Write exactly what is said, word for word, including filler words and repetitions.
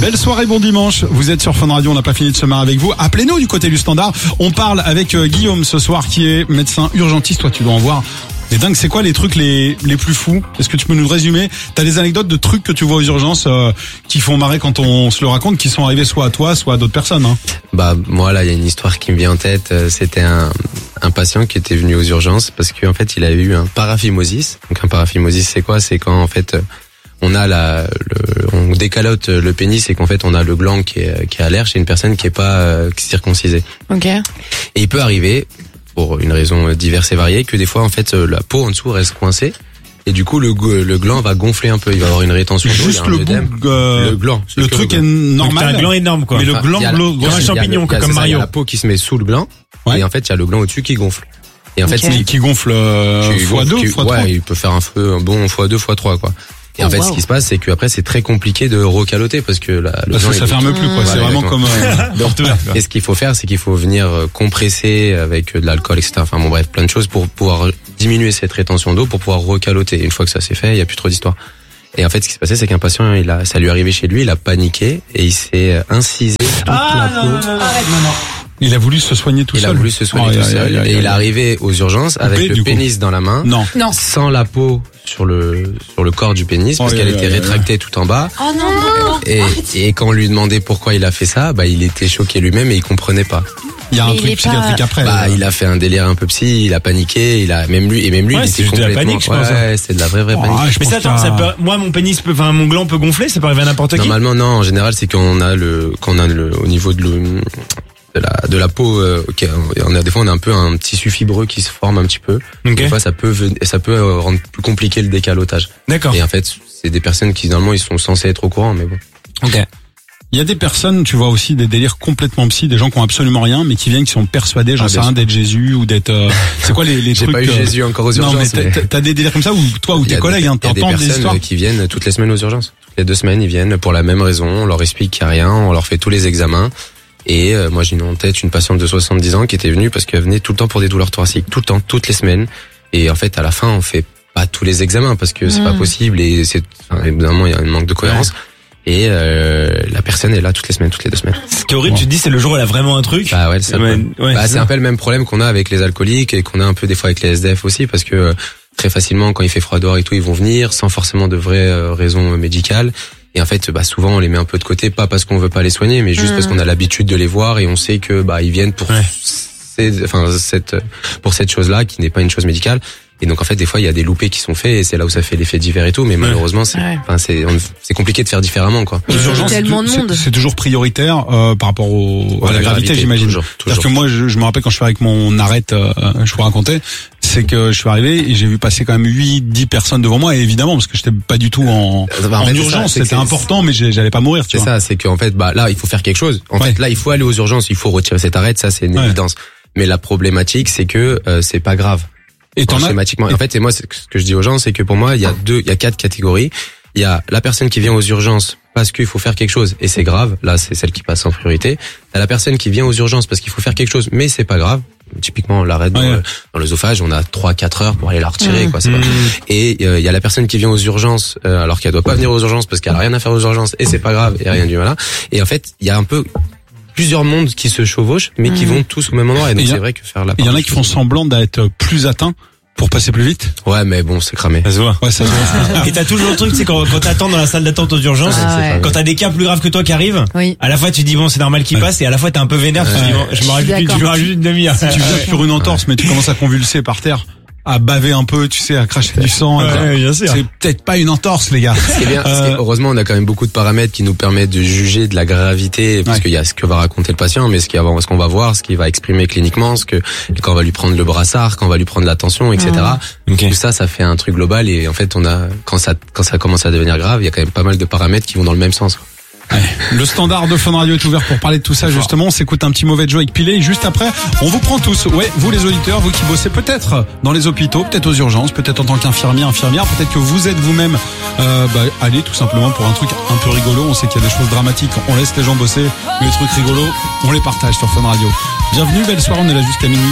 Belle soirée, bon dimanche. Vous êtes sur Fun Radio, on n'a pas fini de se marrer avec vous. Appelez-nous du côté du standard. On parle avec euh, Guillaume ce soir qui est médecin urgentiste. Toi, tu dois en voir. C'est dingue, c'est quoi les trucs les les plus fous? Est-ce que tu peux nous résumer? T'as des anecdotes de trucs que tu vois aux urgences euh, qui font marrer quand on se le raconte, qui sont arrivés soit à toi, soit à d'autres personnes, hein? Bah moi là, il y a une histoire qui me vient en tête. C'était un un patient qui était venu aux urgences parce qu'en fait, il avait eu un paraphimosis. Donc un paraphimosis, c'est quoi? C'est quand en fait on a la le, on décalote le pénis et qu'en fait on a le gland qui est qui est à l'air chez une personne qui est pas euh, circoncisée. OK. Et il peut arriver, pour une raison diverse et variée, que des fois en fait la peau en dessous reste coincée et du coup le le gland va gonfler un peu, il va avoir une rétention d'eau, juste le bout, euh, le gland, le truc est normal. C'est un gland énorme quoi. Mais le gland, comme un champignon quoi, comme Mario. Il y a la peau qui se met sous le gland, ouais. Et en fait il y a le gland au-dessus qui gonfle. Et en fait okay. qui gonfle euh, fois deux, fois trois. Ouais, il peut faire un feu un bon fois deux, fois trois quoi. Et oh, en fait, wow. ce qui se passe, c'est qu'après, c'est très compliqué de recaloter parce que la, le parce que ça ferme plus, quoi. Mmh. C'est vraiment comme, euh, et ce qu'il faut faire, c'est qu'il faut venir compresser avec de l'alcool, et cetera. Enfin, bon, bref, plein de choses pour pouvoir diminuer cette rétention d'eau, pour pouvoir recaloter. Une fois que ça s'est fait, il y a plus trop d'histoire. Et en fait, ce qui s'est passé, c'est qu'un patient, il a, ça lui est arrivé chez lui, il a paniqué et il s'est incisé toute ah, la non, peau. Non, non, non, arrête, non, non. Il a voulu se soigner tout il seul. Il a voulu se soigner oh, tout y a, seul. y a, y a, et y a, il est arrivé aux urgences avec coupé, le pénis coup. dans la main. Non. Non. Sans la peau sur le, sur le corps du pénis, parce oh, qu'elle y a, était y a, rétractée y a. tout en bas. Oh non, non, non. Et, et quand on lui demandait pourquoi il a fait ça, bah, il était choqué lui-même et il comprenait pas. Il y a un mais truc psychiatrique pas... après. Bah, il a fait un délire un peu psy, il a paniqué, il a, même lui, et même lui, ouais, il était complètement. C'est de la panique, je pense. Ouais, c'est de la vraie, vraie oh, panique. Mais ça, attends, ça peut, moi, mon pénis peut, enfin, mon gland peut gonfler, ça peut arriver à n'importe qui. Normalement, non, en général, c'est quand on a le, quand on a le, au niveau de le, de la de la peau, euh, okay, on a des fois on a un peu un tissu fibreux qui se forme un petit peu. Okay. Des fois ça peut ça peut rendre plus compliqué le décalotage. D'accord. Et en fait c'est des personnes qui normalement ils sont censés être au courant, mais bon. Ok. Il y a des personnes, tu vois aussi des délires complètement psy, des gens qui ont absolument rien, mais qui viennent, qui sont persuadés, j'en ah, sais rien, d'être Jésus ou d'être. Euh, c'est quoi les les J'ai trucs? J'ai pas eu euh... Jésus encore aux urgences. Non mais t'as, mais... t'as des délires comme ça ou toi ou tes collègues, hein, t'entends des, des histoires qui viennent toutes les semaines aux urgences. Toutes les deux semaines ils viennent pour la même raison. On leur explique qu'il y a rien, on leur fait tous les examens. Et euh, moi j'ai une en tête une patiente de soixante-dix ans qui était venue parce qu'elle venait tout le temps pour des douleurs thoraciques, tout le temps, toutes les semaines. Et en fait à la fin on fait pas tous les examens parce que c'est mmh. pas possible et c'est enfin, évidemment il y a un manque de cohérence. Ouais. Et euh, la personne est là toutes les semaines, toutes les deux semaines. Ce qui est horrible, bon. Tu te dis c'est le jour où elle a vraiment un truc. Bah ouais, c'est, ouais, un, ouais, bah, c'est, c'est un peu le même problème qu'on a avec les alcooliques et qu'on a un peu des fois avec les S D F aussi parce que euh, très facilement quand il fait froid dehors et tout ils vont venir sans forcément de vraies euh, raisons médicales. Et en fait, bah souvent on les met un peu de côté, pas parce qu'on veut pas les soigner, mais juste mmh. parce qu'on a l'habitude de les voir et on sait que bah ils viennent pour ouais. ces, enfin cette pour cette chose-là qui n'est pas une chose médicale. Et donc en fait des fois il y a des loupés qui sont faits et c'est là où ça fait l'effet divers et tout, mais ouais. malheureusement c'est ouais. enfin c'est on, c'est compliqué de faire différemment quoi. Il y a tellement de monde. C'est, c'est toujours prioritaire euh, par rapport au ouais, à la, la gravité, gravité j'imagine. Toujours, toujours. Parce que moi je, je me rappelle quand je suis avec mon arrête, euh, je vous racontais, c'est que je suis arrivé et j'ai vu passer quand même huit dix personnes devant moi et évidemment parce que j'étais pas du tout en, bah, en, en fait, urgence, ça, c'était important mais j'allais pas mourir. Tu c'est vois. ça, c'est qu'en fait bah là il faut faire quelque chose. En ouais. fait là il faut aller aux urgences, il faut retirer cette arrête, ça c'est une ouais. évidence. Mais la problématique c'est que euh, c'est pas grave. Et t'en schématiquement. Et en fait, et moi, ce que je dis aux gens, c'est que pour moi, il y a deux, il y a quatre catégories. Il y a la personne qui vient aux urgences parce qu'il faut faire quelque chose et c'est grave. Là, c'est celle qui passe en priorité. Il y a la personne qui vient aux urgences parce qu'il faut faire quelque chose, mais c'est pas grave. Typiquement, l'arrêt dans, ouais. le, dans l'œsophage, on a trois quatre heures pour aller la retirer, mmh. quoi. C'est mmh. pas... Et il euh, y a la personne qui vient aux urgences euh, alors qu'elle doit pas venir aux urgences parce qu'elle a rien à faire aux urgences et c'est pas grave et rien du voilà. Et en fait, il y a un peu plusieurs mondes qui se chevauchent, mais mmh. qui vont tous au même endroit. Et donc, et c'est a, vrai que faire la. Il y en a qui font semblant d'être plus atteints pour passer plus vite. Ouais, mais bon, c'est cramé. Ça se voit. Ouais, ça se voit. Et t'as toujours le truc, c'est quand, quand t'attends dans la salle d'attente aux urgences, ah, ouais. quand t'as des cas plus graves que toi qui arrivent, oui. à la fois tu dis bon, c'est normal qu'il ouais. passe, et à la fois t'es un peu vénère, ouais. tu dis bon, je me rajoute une, je me rajoute une demi-heure. Si tu viens sur une entorse, mais tu commences à convulser par terre, à baver un peu, tu sais, à cracher du sang. Ouais, bien sûr. C'est peut-être pas une entorse, les gars. C'est bien. Euh... Heureusement, on a quand même beaucoup de paramètres qui nous permettent de juger de la gravité, parce ouais. qu'il y a ce que va raconter le patient, mais ce qu'il y a, ce qu'on va voir, ce qu'il va exprimer cliniquement, ce que, quand on va lui prendre le brassard, quand on va lui prendre la tension, et cetera. Mmh. Okay. Tout ça, ça fait un truc global, et en fait, on a, quand ça, quand ça commence à devenir grave, il y a quand même pas mal de paramètres qui vont dans le même sens. Ouais. Le standard de Fun Radio est ouvert pour parler de tout ça justement. On s'écoute un petit mauvais jeu avec Pilé et juste après on vous prend tous. Ouais, vous les auditeurs, vous qui bossez peut-être dans les hôpitaux, peut-être aux urgences, peut-être en tant qu'infirmier, infirmière, peut-être que vous êtes vous-même euh, bah, allez tout simplement pour un truc un peu rigolo. On sait qu'il y a des choses dramatiques, on laisse les gens bosser, mais les trucs rigolos, on les partage sur Fun Radio. Bienvenue, belle soirée, on est là jusqu'à minuit.